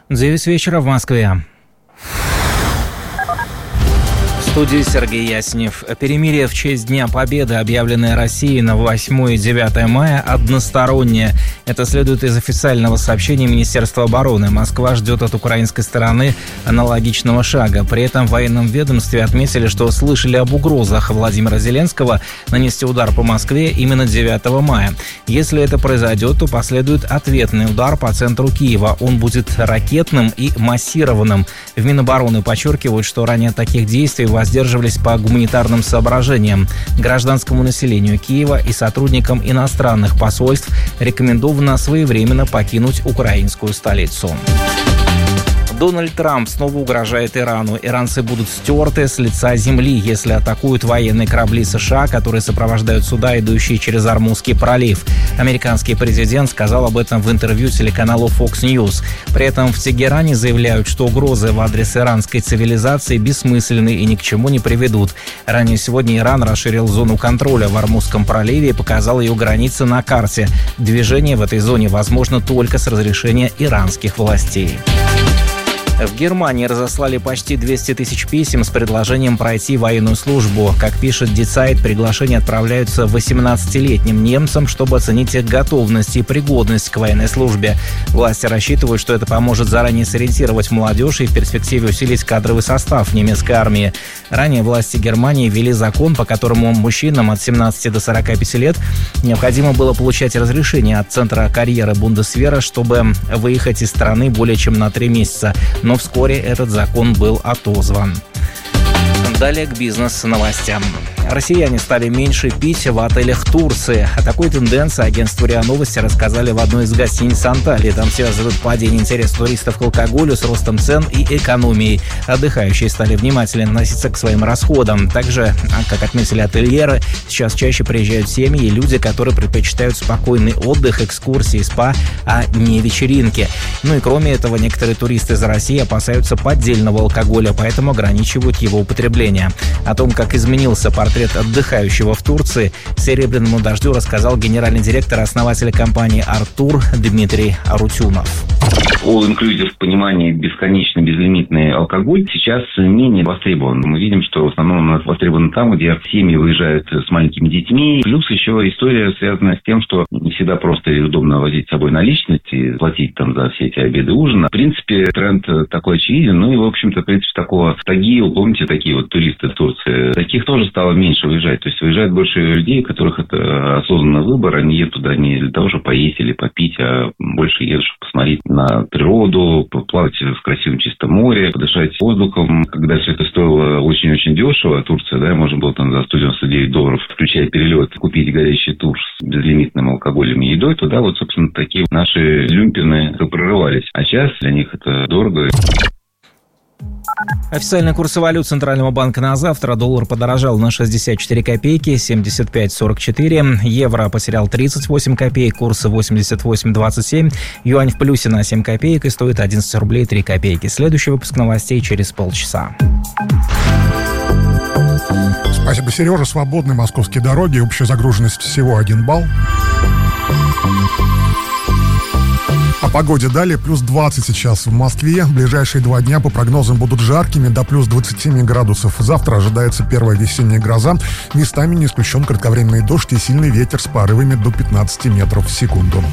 9 вечера в Москве. В студии Сергей Яснев. Перемирие в честь Дня Победы, объявленное Россией на 8 и 9 мая, одностороннее. Это следует из официального сообщения Министерства обороны. Москва ждет от украинской стороны аналогичного шага. При этом в военном ведомстве отметили, что слышали об угрозах Владимира Зеленского нанести удар по Москве именно 9 мая. Если это произойдет, то последует ответный удар по центру Киева. Он будет ракетным и массированным. В Минобороны подчеркивают, что ранее от таких действий воздерживались по гуманитарным соображениям. Гражданскому населению Киева и сотрудникам иностранных посольств рекомендовано своевременно покинуть украинскую столицу. Дональд Трамп снова угрожает Ирану. Иранцы будут стерты с лица земли, если атакуют военные корабли США, которые сопровождают суда, идущие через Ормузский пролив. Американский президент сказал об этом в интервью телеканалу Fox News. При этом в Тегеране заявляют, что угрозы в адрес иранской цивилизации бессмысленны и ни к чему не приведут. Ранее сегодня Иран расширил зону контроля в Ормузском проливе и показал ее границы на карте. Движение в этой зоне возможно только с разрешения иранских властей. В Германии разослали почти 200 тысяч писем с предложением пройти военную службу. Как пишет Die Zeit, приглашения отправляются 18-летним немцам, чтобы оценить их готовность и пригодность к военной службе. Власти рассчитывают, что это поможет заранее сориентировать молодежь и в перспективе усилить кадровый состав немецкой армии. Ранее власти Германии ввели закон, по которому мужчинам от 17 до 45 лет необходимо было получать разрешение от Центра карьеры Бундесвера, чтобы выехать из страны более чем на 3 месяца. Но вскоре этот закон был отозван. Далее к бизнес-новостям. Россияне стали меньше пить в отелях Турции. О такой тенденции агентству РИА Новости рассказали в одной из гостиниц Анталии. Там связывают падение интереса туристов к алкоголю с ростом цен и экономией. Отдыхающие стали внимательно относиться к своим расходам. Также, как отметили ательеры, сейчас чаще приезжают семьи и люди, которые предпочитают спокойный отдых, экскурсии, спа, а не вечеринки. Ну и кроме этого, некоторые туристы из России опасаются поддельного алкоголя, поэтому ограничивают его употребление. О том, как изменился портрет отдыхающего в Турции, «Серебряному дождю» рассказал генеральный директор и основатель компании «Артур» Дмитрий Арутюнов. All-inclusive в понимании бесконечно безлимитный алкоголь сейчас менее востребован. Мы видим, что в основном он востребован там, где семьи выезжают с маленькими детьми. Плюс еще история связана с тем, что не всегда просто и удобно возить с собой наличность и платить там за все эти обеды и ужины. В принципе, тренд такой очевиден. Ну и, в общем-то, в принципе, такого тагил, помните, такие вот туристы в Турции, таких тоже стало меньше выезжать. То есть выезжает больше людей, у которых это осознанный выбор. Они едут туда не для того, чтобы поесть или попить, а больше едут, чтобы посмотреть на природу, поплавать в красивом чистом море, подышать воздухом. Когда все это стоило очень-очень дешево, Турция, да, можно было там за $199, включая перелет, купить горящий тур с безлимитным алкоголем и едой, туда вот, собственно, такие наши люмпины прорывались. А сейчас для них это дорого. Официальные курсы валют Центрального банка на завтра. Доллар подорожал на 64 копейки, 75.44. Евро потерял 38 копеек, курс 88.27. Юань в плюсе на 7 копеек и стоит 11 рублей 3 копейки. Следующий выпуск новостей через полчаса. Спасибо, Сережа. Свободные московские дороги. Общая загруженность всего 1 балл. О погоде далее. Плюс 20 сейчас в Москве. Ближайшие 2 дня по прогнозам будут жаркими, до плюс 27 градусов. Завтра ожидается первая весенняя гроза. Местами не исключен кратковременный дождь и сильный ветер с порывами до 15 метров в секунду.